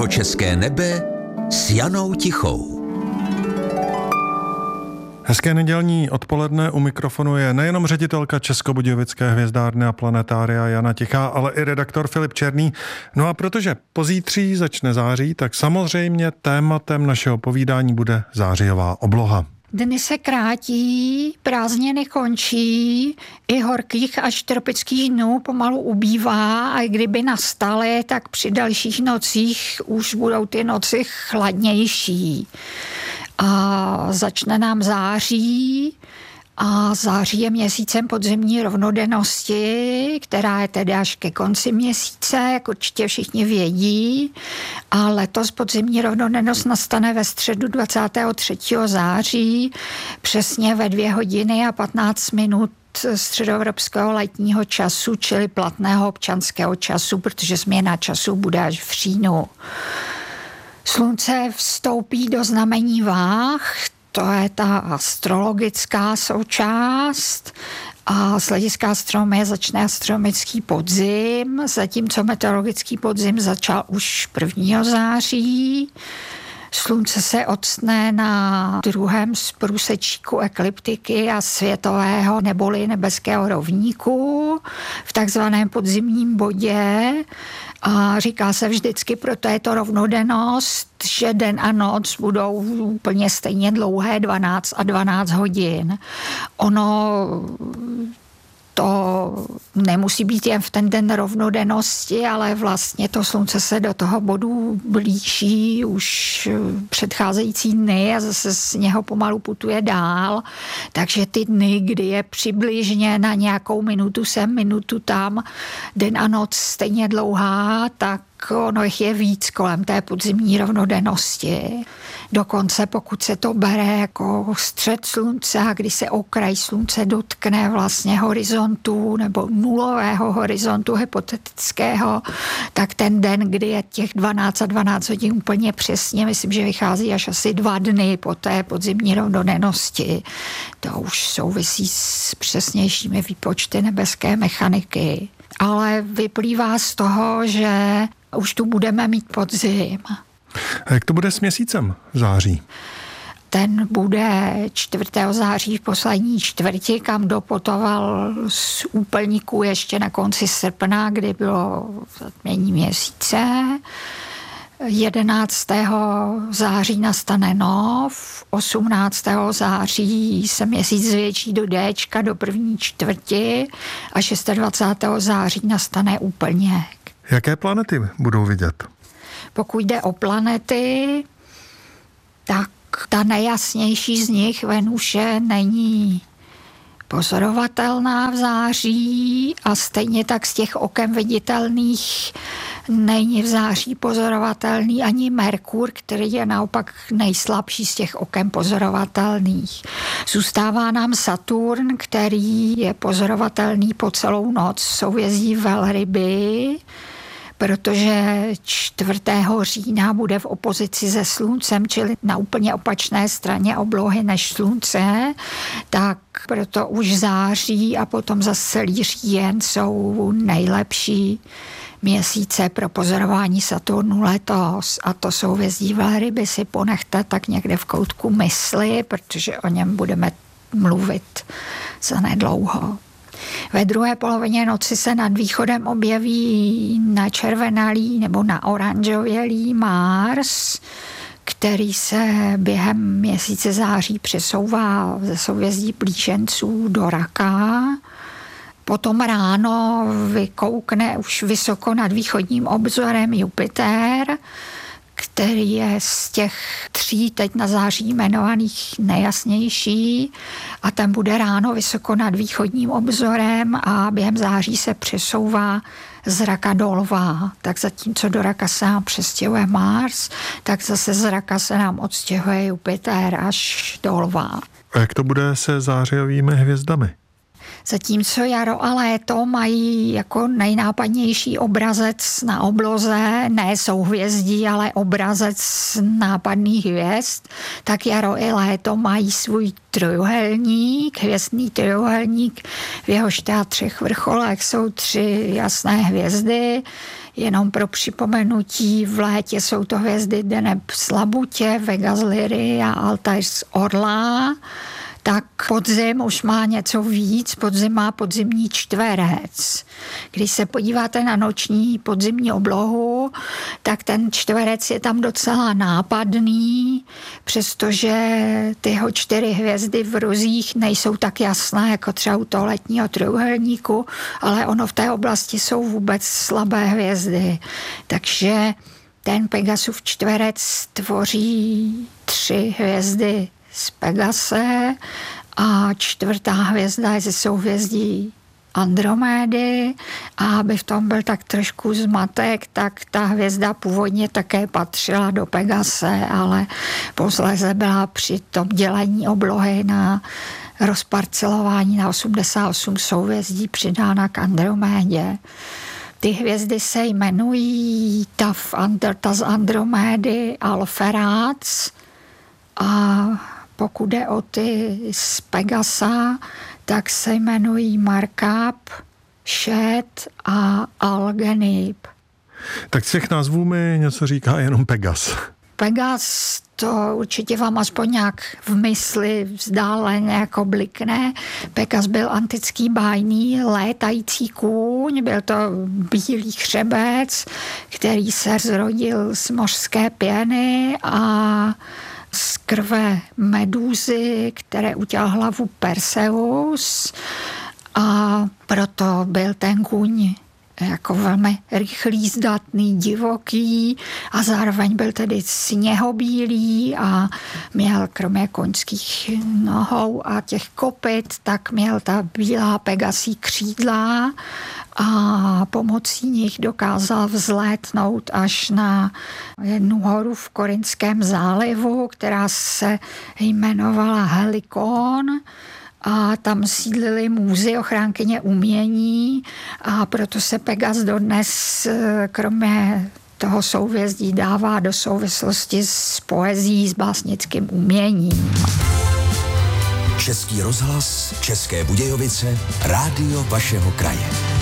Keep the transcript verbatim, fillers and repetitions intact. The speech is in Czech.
Jihočeské nebe s Janou Tichou. Hezké nedělní odpoledne, u mikrofonu je nejenom ředitelka Českobudějovické hvězdárny a planetária Jana Tichá, ale i redaktor Filip Černý. No a protože pozítří začne září, tak samozřejmě tématem našeho povídání bude zářijová obloha. Dny se krátí, prázdniny končí, i horkých až tropických dnů pomalu ubývá a kdyby nastaly, tak při dalších nocích už budou ty noci chladnější. A začne nám září a září je měsícem podzimní rovnodennosti, která je tedy až ke konci měsíce, jak určitě všichni vědí. A letos podzimní rovnodennost nastane ve středu dvacátého třetího září, přesně ve dvě hodiny a patnáct minut středoevropského letního času, čili platného občanského času, protože změna času bude až v říjnu. Slunce vstoupí do znamení Váh, to je ta astrologická součást, a z hlediska astronomie začne astronomický podzim, zatímco meteorologický podzim začal už prvního září. Slunce se octne na druhém z průsečíku ekliptiky a světového neboli nebeského rovníku v takzvaném podzimním bodě. A říká se vždycky pro této rovnodennost, že den a noc budou úplně stejně dlouhé, dvanáct a dvanáct hodin. Ono to nemusí být jen v ten den rovnodennosti, ale vlastně to slunce se do toho bodu blíží už předcházející dny a zase z něho pomalu putuje dál. Takže ty dny, kdy je přibližně na nějakou minutu sem, minutu tam, den a noc stejně dlouhá, tak ono jich je víc kolem té podzimní rovnodennosti. Dokonce pokud se to bere jako střed slunce a když se okraj slunce dotkne vlastně horizontu nebo nulového horizontu hypotetického, tak ten den, kdy je těch dvanáct a dvanáct hodin úplně přesně, myslím, že vychází až asi dva dny po té podzimní rovnodennosti. To už souvisí s přesnějšími výpočty nebeské mechaniky. Ale vyplývá z toho, že už tu budeme mít podzim. A jak to bude s měsícem v září? Ten bude čtvrtého září v poslední čtvrti, kam doputoval z úplníků ještě na konci srpna, kdy bylo zatmění měsíce. jedenáctého září nastane nov, osmnáctého září se měsíc zvětší do Déčka, do první čtvrti a dvacátého šestého září nastane úplněk. Jaké planety budou vidět? Pokud jde o planety, tak ta nejjasnější z nich, Venuše, není pozorovatelná v září a stejně tak z těch okem viditelných není v září pozorovatelný ani Merkur, který je naopak nejslabší z těch okem pozorovatelných. Zůstává nám Saturn, který je pozorovatelný po celou noc, souhvězdí Velryby, protože čtvrtého října bude v opozici se sluncem, čili na úplně opačné straně oblohy než slunce, tak proto už září a potom zase celý říjen jsou nejlepší měsíce pro pozorování Saturnu letos. A to souhvězdí Velryby si ponechte tak někde v koutku mysli, protože o něm budeme mluvit zanedlouho. Ve druhé polovině noci se nad východem objeví načervenalý nebo naoranžovělý Mars, který se během měsíce září přesouvá ze souhvězdí Plíženců do Raka. Potom ráno vykoukne už vysoko nad východním obzorem Jupiter, který je z těch tří teď na září jmenovaných nejjasnější a ten bude ráno vysoko nad východním obzorem a během září se přesouvá z Raka do Lva. Tak zatímco do Raka se nám přestěhuje Mars, tak zase z Raka se nám odstěhuje Jupiter až do Lva. A jak to bude se zářijovými hvězdami? Zatímco jaro a léto mají jako nejnápadnější obrazec na obloze, ne souhvězdí, ale obrazec nápadných hvězd, tak jaro i léto mají svůj trojuhelník, hvězdný trojuhelník, v jehož třech vrcholech jsou tři jasné hvězdy. Jenom pro připomenutí, v létě jsou to hvězdy Deneb z Labutě, Vega z Lyry a Altair z Orla. Tak podzim už má něco víc, podzim má podzimní čtverec. Když se podíváte na noční podzimní oblohu, tak ten čtverec je tam docela nápadný, přestože tyho čtyři hvězdy v rozích nejsou tak jasné, jako třeba u toho letního trojúhelníku, ale ono v té oblasti jsou vůbec slabé hvězdy. Takže ten Pegasův čtverec tvoří tři hvězdy z Pegase a čtvrtá hvězda je ze souhvězdí Andromédy, a aby v tom byl tak trošku zmatek, tak ta hvězda původně také patřila do Pegase, ale posléze byla při tom dělení oblohy na rozparcelování na osmdesát osm souhvězdí přidána k Andromédě. Ty hvězdy se jmenují ta, ta z Andromédy Alferac, a pokud jde o ty z Pegasa, tak se jmenují Markab, Šet a Algenib. Tak z těch názvů mi něco říká jenom Pegas. Pegas, to určitě vám aspoň nějak v mysli vzdáleně jako blikne. Pegas byl antický bájný létající kůň, byl to bílý chřebec, který se zrodil z mořské pěny a z krve medúzy, které utěl hlavu Perseus, a proto byl ten kůň jako velmi rychlý, zdatný, divoký a zároveň byl tedy sněhobílý a měl kromě koňských nohou a těch kopyt, tak měl ta bílá Pegasí křídla a pomocí nich dokázal vzlétnout až na jednu horu v Korinském zálivu, která se jmenovala Helikon, a tam sídlily můzy, ochránkyně umění, a proto se Pegas dodnes kromě toho souhvězdí dává do souvislosti s poezí, s básnickým uměním. Český rozhlas, České Budějovice, rádio vašeho kraje.